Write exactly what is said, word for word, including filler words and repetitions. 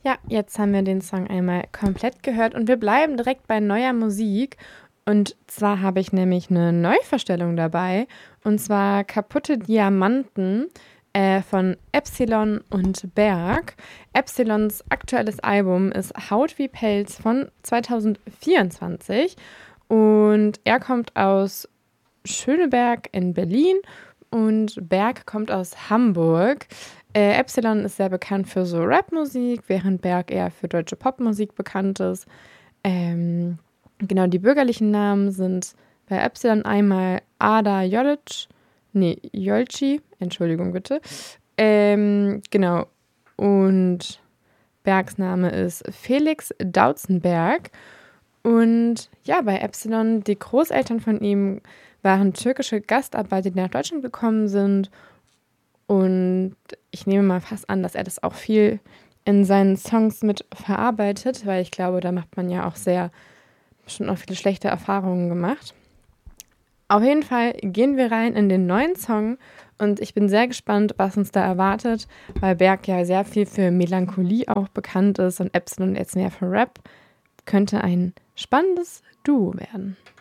Ja, jetzt haben wir den Song einmal komplett gehört und wir bleiben direkt bei neuer Musik. Und zwar habe ich nämlich eine Neuverstellung dabei. Und zwar Kaputte Diamanten äh, von Epsilon und Berg. Epsilons aktuelles Album ist Haut wie Pelz von zwanzig vierundzwanzig. Und er kommt aus Schöneberg in Berlin und Berg kommt aus Hamburg. Äh, Epsilon ist sehr bekannt für so Rapmusik, während Berg eher für deutsche Popmusik bekannt ist. Ähm, genau, die bürgerlichen Namen sind bei Epsilon einmal Ada Jolic, nee, Jolci, Entschuldigung bitte. Ähm, genau, und Bergs Name ist Felix Dautzenberg. Und ja, bei Epsilon, die Großeltern von ihm waren türkische Gastarbeiter, die nach Deutschland gekommen sind. Und ich nehme mal fast an, dass er das auch viel in seinen Songs mit verarbeitet, weil ich glaube, da macht man ja auch sehr, bestimmt auch viele schlechte Erfahrungen gemacht. Auf jeden Fall gehen wir rein in den neuen Song und ich bin sehr gespannt, was uns da erwartet, weil Berg ja sehr viel für Melancholie auch bekannt ist und Epsilon jetzt mehr für Rap. Könnte ein spannendes Duo werden.